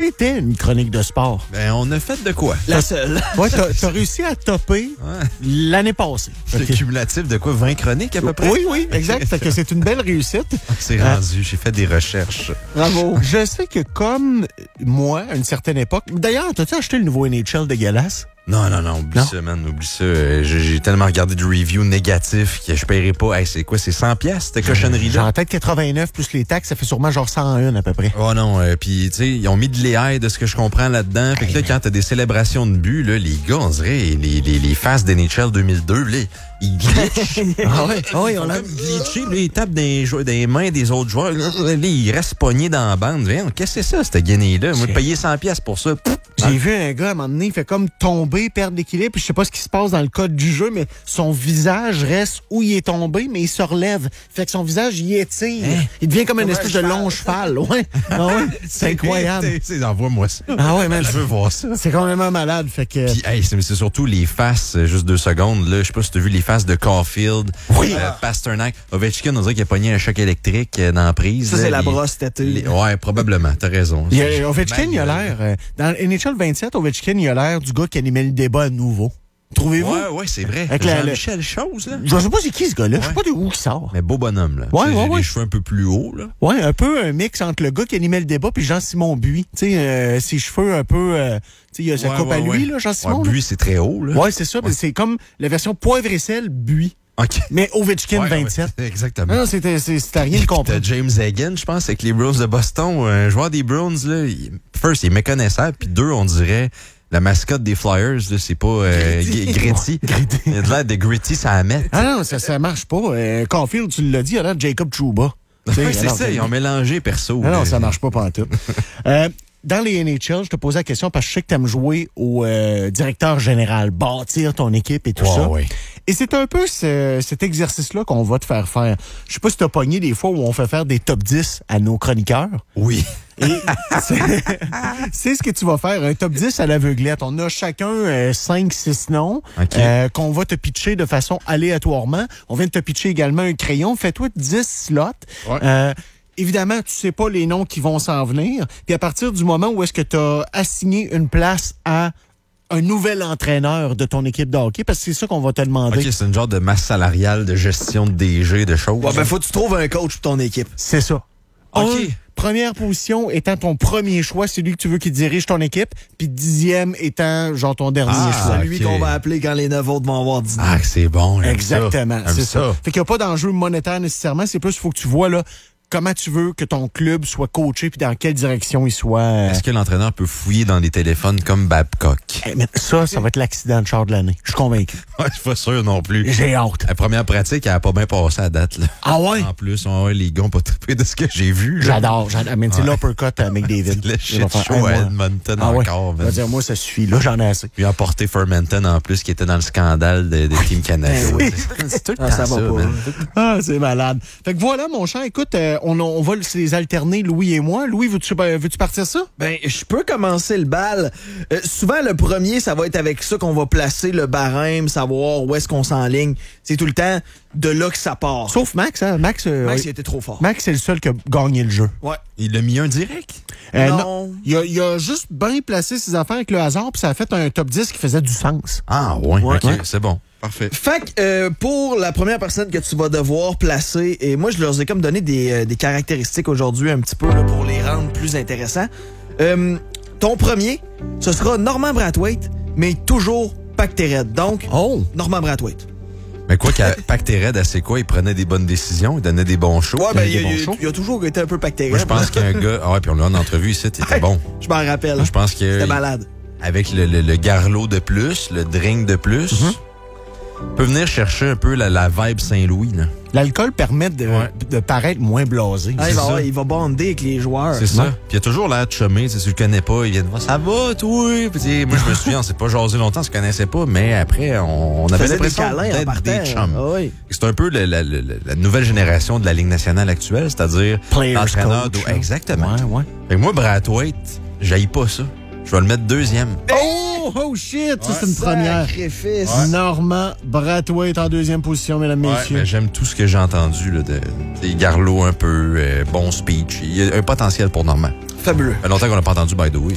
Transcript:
était une chronique de sport. Ben, on a fait de quoi? La seule. Ouais, t'as réussi à topper l'année passée. C'est cumulatif de quoi? 20 chroniques à peu près? Oui, exact. Fait que c'est une belle réussite. C'est rendu, j'ai fait des recherches. Bravo. Je sais que comme moi, à une certaine époque... D'ailleurs, t'as-tu acheté le nouveau NHL dégueulasse? Non, oublie ça, man, oublie ça. J'ai tellement regardé de reviews négatifs que je paierais pas. Hey, c'est quoi, c'est 100 pièces cette cochonnerie-là? Genre, peut-être 89 plus les taxes, ça fait sûrement genre 101 à peu près. Oh non, puis tu sais, ils ont mis de l'AI de ce que je comprends là-dedans. Fait que là, quand t'as des célébrations de but, là, les gars, on dirait, les fans d'NHL 2002, là, ils glitchent. Oui, on Comme glitché, là, ils tapent des mains des autres joueurs. Là, ils restent pognés dans la bande. Voyons, qu'est-ce que c'est ça, cette guenille-là? Moi, payer 100 pièces pour ça. J'ai vu un gars, à un moment donné, il fait comme tomber, perdre l'équilibre, puis je sais pas ce qui se passe dans le code du jeu, mais son visage reste où il est tombé, mais il se relève. Fait que son visage, il étire. Il devient comme une espèce de long cheval. Ouais. Ah ouais. C'est incroyable. Envoie-moi ça. Ah ouais, man. Je veux voir ça. C'est complètement malade. Fait que... Puis, hey, c'est surtout les faces, juste 2 secondes, là. Je sais pas si t'as vu les faces de Caulfield, Pasternak. Ovechkin, on dirait qu'il a pogné un choc électrique dans la prise. Ça, c'est la brosse têtée. Ouais, probablement. T'as raison. Ovechkin, il a l'air... dans NHL 27, Ovechkin, il a l'air du gars qui animait le débat à nouveau. Trouvez-vous? Ouais, c'est vrai. Avec Jean-Michel Chose, là. Je sais pas c'est qui ce gars-là. Je sais pas de où il sort. Mais beau bonhomme, là. Ouais. Les cheveux un peu plus hauts, là. Ouais, un peu un mix entre le gars qui animait le débat puis Jean-Simon Buis. Tu sais, ses cheveux un peu... tu sais, il a sa coupe à lui, là, Jean-Simon. Ouais, Buis, c'est très haut, là. Ouais, c'est ça. Ouais. C'est comme la version poivre et sel Buis. OK. Mais Ovechkin 27. Ouais, exactement. Non, c'était rien de comprendre. T'as James Hagan, je pense, avec les Bruins de Boston. Un joueur des Bruins, là, first, il est méconnaissable. Puis 2, on dirait... La mascotte des Flyers, là, c'est pas Gritty. Il a de l'air de Gritty, ça à mettre. Ah non, ça marche pas. Caulfield, tu l'as dit, il a l'air de Jacob Trouba. C'est ça, ils ont mélangé perso. Non, ça marche pas pantoute. Dans les NHL, je te posais la question parce que je sais que tu aimes jouer au directeur général, bâtir ton équipe et tout ça. Ouais. Et c'est un peu cet exercice-là qu'on va te faire faire. Je sais pas si tu as pogné des fois où on fait faire des top 10 à nos chroniqueurs. Oui. Et c'est ce que tu vas faire, un top 10 à l'aveuglette. On a chacun 5-6 noms qu'on va te pitcher de façon aléatoirement. On vient de te pitcher également un crayon. Fais-toi 10 slots. Ouais. Évidemment, tu sais pas les noms qui vont s'en venir. Puis à partir du moment où est-ce que tu as assigné une place à un nouvel entraîneur de ton équipe de hockey, parce que c'est ça qu'on va te demander. OK, c'est une genre de masse salariale, de gestion de DG, de choses. Ouais, ben faut que tu trouves un coach pour ton équipe. C'est ça. OK. Première position étant ton premier choix, c'est lui que tu veux qui dirige ton équipe, puis 10e étant genre ton dernier choix. Celui qu'on va appeler quand les 9 autres vont avoir 10 ans. Ah, c'est bon. Exactement, c'est ça. Fait qu'il n'y a pas d'enjeu monétaire nécessairement, c'est plus il faut que tu vois là comment tu veux que ton club soit coaché puis dans quelle direction il soit. Est-ce que l'entraîneur peut fouiller dans des téléphones comme Babcock? Mais ça va être l'accident de char de l'année. Je suis convaincu. Ouais, je suis pas sûr non plus. J'ai hâte. La première pratique, elle a pas bien passé à date, là. Ah ouais? En plus, les gars ont pas trippé de ce que j'ai vu. J'adore. Mais c'est l'uppercut à McDavid. Le shit show à Edmonton encore. Je veux dire, moi, ça suffit. Là, j'en ai assez. Puis emporté Fermenton en plus, qui était dans le scandale de Team Canada. C'est tout le temps ça va pas. Ah, c'est malade. Fait que voilà, mon cher. Écoute, on va les alterner, Louis et moi. Louis, veux-tu partir ça? Ben, je peux commencer le bal. Souvent, le premier, ça va être avec ça qu'on va placer le barème, savoir où est-ce qu'on s'enligne. C'est tout le temps de là que ça part. Sauf Max, hein? Max, il était trop fort. Max, c'est le seul qui a gagné le jeu. Ouais. Il a mis un direct? Non. Il a juste bien placé ses affaires avec le hasard, puis ça a fait un top 10 qui faisait du sens. Ah, ouais. OK, c'est bon. Parfait. Fait que pour la première personne que tu vas devoir placer, et moi je leur ai comme donné des caractéristiques aujourd'hui un petit peu là, pour les rendre plus intéressants. Ton premier, ce sera Norman Brathwaite, mais toujours Pactered. Donc, Norman Brathwaite. Mais quoi qu'à Pactered, c'est quoi? Il prenait des bonnes décisions, il donnait des bons shows. Ouais, ben il a toujours été un peu Pactered. Moi, je pense qu'il y a un gars... Ah ouais, puis on l'a en entrevue ici, c'était bon. Je m'en rappelle. Moi, je pense que... C'était malade. Avec le garlot de plus, le drink de plus... peut venir chercher un peu la vibe Saint-Louis, là. L'alcool permet de paraître moins blasé. Ah, il va bonder avec les joueurs. C'est ça. Puis il a toujours l'air de chummer. Si tu le connais pas, il vient de voir, ça va, toi? Puis, moi, je me souviens, on s'est pas jasé longtemps, on se connaissait pas, mais après, on avait l'impression d'être des chums. Ah, oui. C'est un peu la nouvelle génération de la Ligue nationale actuelle, c'est-à-dire l'entraîneur. Exactement. Ouais. Fait que moi, Brathwaite, j'haïs pas ça. Je vais le mettre deuxième. Oh shit! Ça, c'est une première. Sacrifice. Normand Brathwaite en deuxième position, mesdames, messieurs. Mais j'aime tout ce que j'ai entendu, là, des garlots un peu, bon speech. Il y a un potentiel pour Normand. Fabuleux. Ça fait longtemps qu'on n'a pas entendu, by the way.